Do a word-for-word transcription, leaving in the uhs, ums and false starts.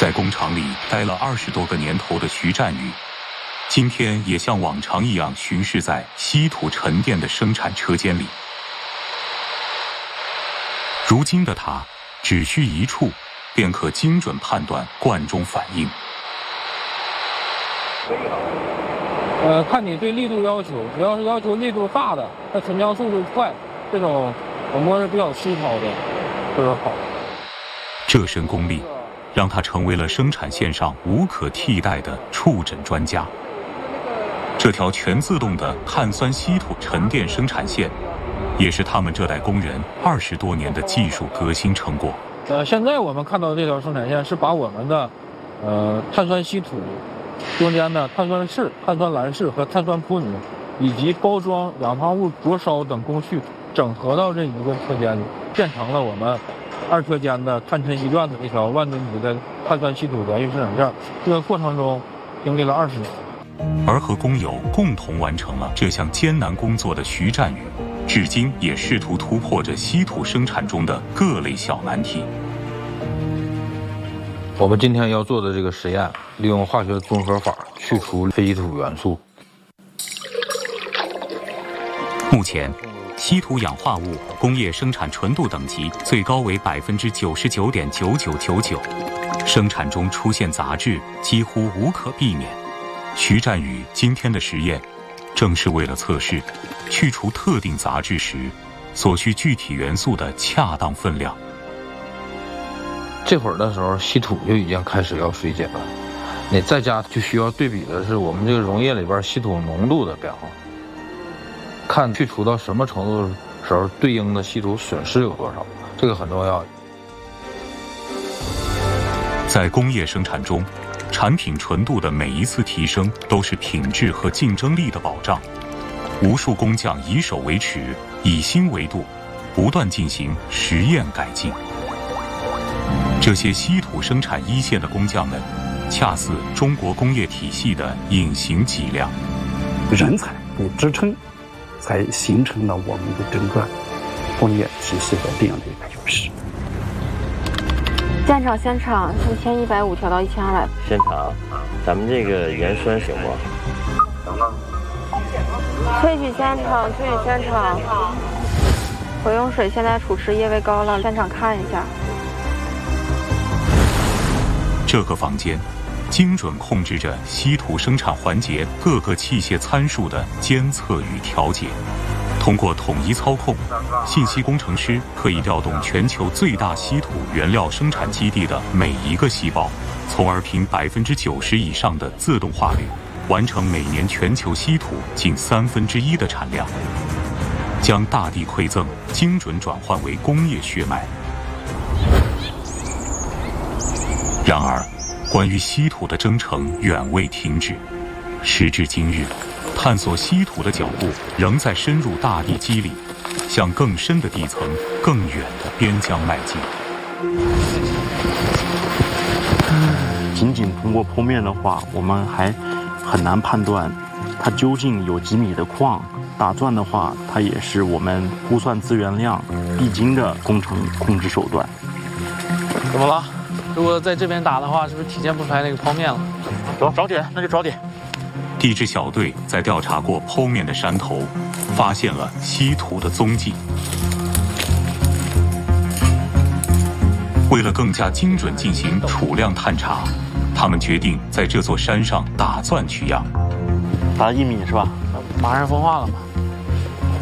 在工厂里待了二十多个年头的徐占宇，今天也像往常一样巡视在稀土沉淀的生产车间里。如今的他只需一触，便可精准判断罐中反应。 呃，看你对力度要求，只要是要求力度大的，它沉降速度快，这种我摸是比较粗糙的，这个好。 这身功力让他成为了生产线上无可替代的触诊专家。这条全自动的碳酸稀土沉淀生产线，也是他们这代工人二十多年的技术革新成果。 呃，现在我们看到的这条生产线是把我们的，呃，碳酸稀土中间的碳酸室、碳酸蓝室和碳酸泼泥，以及包装、氧化物灼烧等工序整合到这一个车间里，建成了我们二车间的碳沉稀转的一条万吨级的碳酸稀土连续生产线。这个过程中经历了二十年。 而和工友共同完成了这项艰难工作的徐占宇，至今也试图突破着稀土生产中的各类小难题。 我们今天要做的这个实验，利用化学综合法去除非稀土元素。 目前，稀土氧化物工业生产纯度等级最高为百分之九十九点九九九九，生产中出现杂质几乎无可避免。徐占宇今天的实验，正是为了测试去除特定杂质时所需具体元素的恰当分量。 这会儿的时候，稀土就已经开始要水解了。你在家就需要对比的是我们这个溶液里边稀土浓度的变化，看去除到什么程度的时候，对应的稀土损失有多少，这个很重要。 在工业生产中，产品纯度的每一次提升都是品质和竞争力的保障。无数工匠以手为尺，以心为度，不断进行实验改进。这些稀土生产一线的工匠们，恰似中国工业体系的隐形脊梁。 人才的支撑，才形成了我们的整个工业体系的这样的一个优势。 建厂现场一千一百五调到一千二百。 现场，咱们这个原酸行吗？ 行了。萃取现场，萃取现场。回用水现在储池液位高了，现场看一下。 这个房间，精准控制着稀土生产环节各个器械参数的监测与调节。通过统一操控，信息工程师可以调动全球最大稀土原料生产基地的每一个细胞，从而凭百分之九十以上的自动化率，完成每年全球稀土近三分之一的产量，将大地馈赠精准转换为工业血脉。然而，关于稀土的征程远未停止，时至今日，探索稀土的脚步仍在深入大地基里，向更深的地层、更远的边疆迈进。 仅仅通过剖面的话，我们还很难判断它究竟有几米的矿。打钻的话，它也是我们估算资源量必经的工程控制手段。 怎么了？如果在这边打的话，是不是体现不出来那个剖面了？ 走，找点，那就找点。 地质小队在调查过剖面的山头，发现了稀土的踪迹。为了更加精准进行储量探查，他们决定在这座山上打钻取样。 打了一米是吧？ 马上风化了嘛。